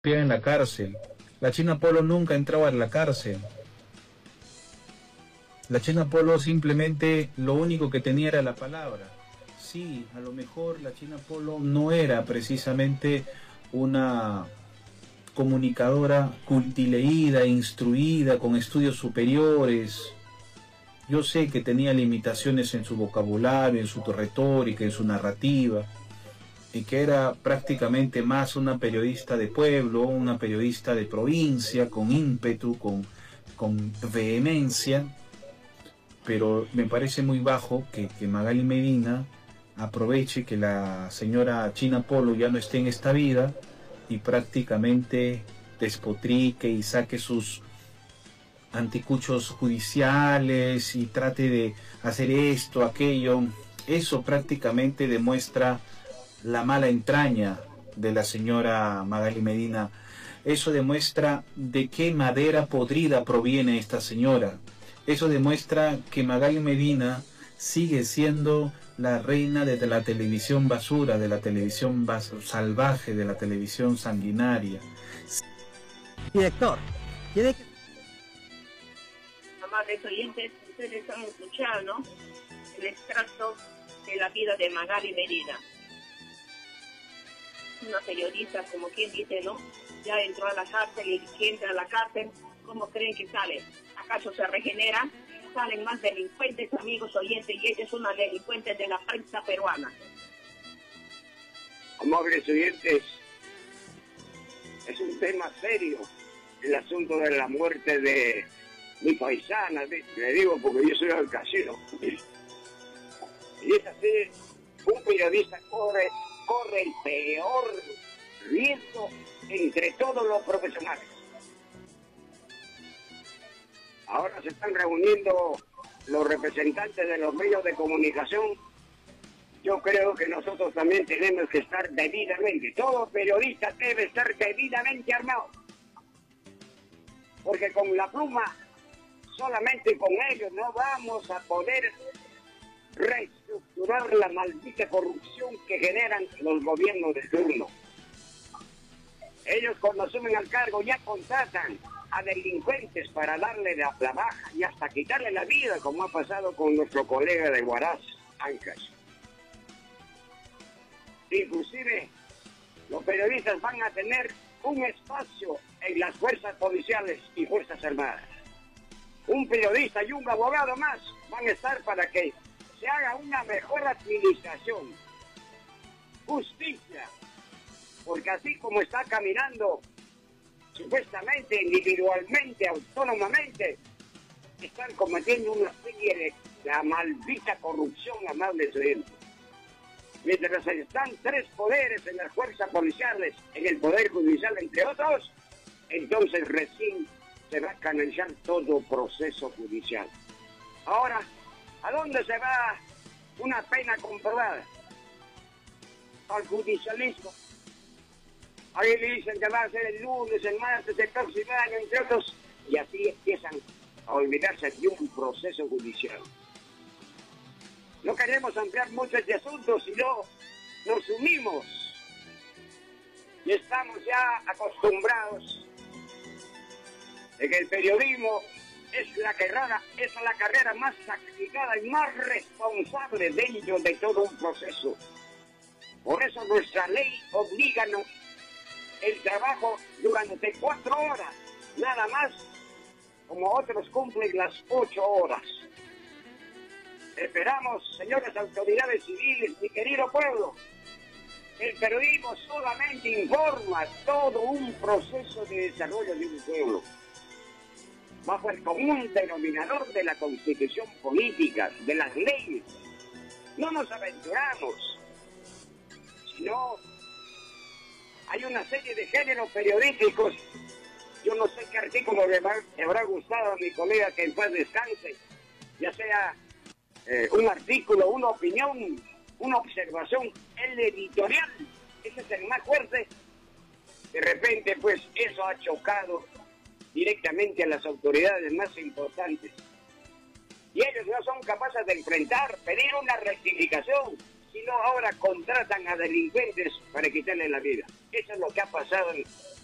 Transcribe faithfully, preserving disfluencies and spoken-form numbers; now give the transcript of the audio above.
en la cárcel. La China Polo nunca entraba en la cárcel. La China Polo simplemente lo único que tenía era la palabra. Sí, a lo mejor la China Polo no era precisamente una comunicadora cultileída, instruida, con estudios superiores. Yo sé que tenía limitaciones en su vocabulario, en su retórica, en su narrativa, y que era prácticamente más una periodista de pueblo, una periodista de provincia, con ímpetu, con, con vehemencia, pero me parece muy bajo que, que Magali Medina aproveche que la señora China Polo ya no esté en esta vida y prácticamente despotrique y saque sus anticuchos judiciales y trate de hacer esto, aquello. Eso prácticamente demuestra la mala entraña de la señora Magali Medina. Eso demuestra de qué madera podrida proviene esta señora. Eso demuestra que Magali Medina sigue siendo la reina de la televisión basura, de la televisión bas salvaje, de la televisión sanguinaria. Director, ¿quiere que... Amables oyentes, ustedes han escuchado, ¿no?, el extracto de la vida de Magali Medina. Una periodista, como quien dice, ¿no?, ya entró a la cárcel, y que entra a la cárcel, ¿cómo creen que sale? ¿Acaso se regenera? Salen más delincuentes, amigos oyentes, y ella es una delincuente de la prensa peruana. Amables oyentes, es un tema serio el asunto de la muerte de mi paisana, le digo porque yo soy del casino. Y es así, un periodista corre, corre el peor riesgo entre todos los profesionales. Ahora se están reuniendo los representantes de los medios de comunicación. Yo creo que nosotros también tenemos que estar debidamente, todo periodista debe estar debidamente armado. Porque con la pluma, solamente con ellos no vamos a poder reestructurar la maldita corrupción que generan los gobiernos de turno. Ellos cuando asumen al cargo ya contratan a delincuentes para darle la, la baja y hasta quitarle la vida, como ha pasado con nuestro colega de Huaraz, Ancas. Inclusive, los periodistas van a tener un espacio en las fuerzas policiales y fuerzas armadas. Un periodista y un abogado más van a estar para que se haga una mejor administración, justicia, porque así como está caminando supuestamente, individualmente, autónomamente, están cometiendo una serie de la maldita corrupción, amables oyentes. Mientras están tres poderes en las fuerzas policiales, en el Poder Judicial, entre otros, entonces recién se va a canalizar todo proceso judicial. Ahora, ¿a dónde se va una pena comprobada? Al judicialismo. Ahí le dicen que va a ser el lunes, el martes, el próximo año, entre otros, y así empiezan a olvidarse de un proceso judicial. No queremos ampliar mucho este asunto, sino nos unimos y estamos ya acostumbrados de que el periodismo es la carrera, es la carrera más sacrificada y más responsable dentro de todo un proceso. Por eso nuestra ley oblíganos el trabajo durante cuatro horas, nada más, como otros cumplen las ocho horas. Esperamos, señoras autoridades civiles, mi querido pueblo, el periodismo solamente informa todo un proceso de desarrollo de un pueblo, bajo el común denominador de la constitución política, de las leyes. No nos aventuramos, sino hay una serie de géneros periodísticos. Yo no sé qué artículo le, va, le habrá gustado a mi colega que en paz descanse, ya sea eh, un artículo, una opinión, una observación, el editorial, ese es el más fuerte. De repente, pues, eso ha chocado directamente a las autoridades más importantes. Y ellos no son capaces de enfrentar, pedir una rectificación, sino ahora contratan a delincuentes para quitarle la vida. Eso es lo que ha pasado en